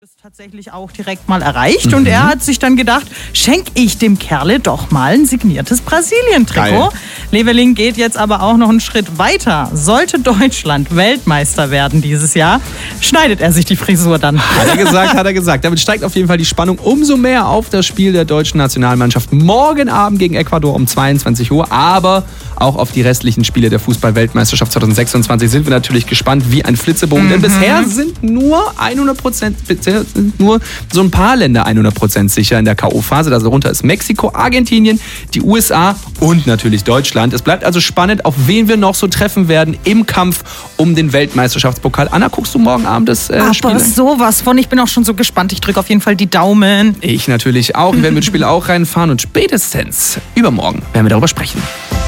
ist tatsächlich auch direkt mal erreicht und er hat sich dann gedacht, schenke ich dem Kerle doch mal ein signiertes Brasilien-Trikot. Leveling geht jetzt aber auch noch einen Schritt weiter. Sollte Deutschland Weltmeister werden dieses Jahr, schneidet er sich die Frisur dann. Hat er gesagt. Damit steigt auf jeden Fall die Spannung umso mehr auf das Spiel der deutschen Nationalmannschaft morgen Abend gegen Ecuador um 22 Uhr, aber auch auf die restlichen Spiele der Fußball-Weltmeisterschaft 2026 sind wir natürlich gespannt wie ein Flitzebogen. Denn bisher sind nur 100%, sind nur so ein paar Länder 100% sicher in der K.O.-Phase. Darunter ist Mexiko, Argentinien, die USA und natürlich Deutschland. Es bleibt also spannend, auf wen wir noch so treffen werden im Kampf um den Weltmeisterschaftspokal. Anna, guckst du morgen Abend das Spiel? Aber sowas von, ich bin auch schon so gespannt. Ich drücke auf jeden Fall die Daumen. Ich natürlich auch. Wir werden mit dem Spiel auch reinfahren und spätestens übermorgen werden wir darüber sprechen.